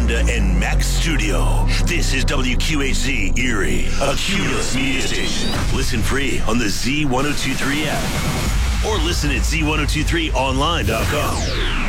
Honda and Mack Studio. This is WQHZ Erie, a Cumulus media station. Listen free on the Z1023 app or listen at Z1023online.com.